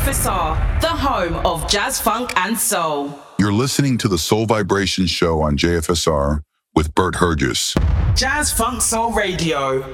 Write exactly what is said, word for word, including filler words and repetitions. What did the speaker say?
F S R, the home of jazz, funk, and soul. You're listening to the Soul Vibration Show on J F S R with Bert Hergis. Jazz, funk, soul radio.